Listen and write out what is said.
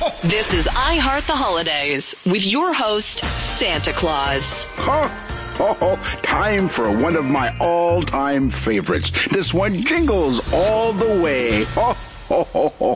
This is I Heart the Holidays with your host, Santa Claus. Time for one of my all-time favorites. This one jingles all the way.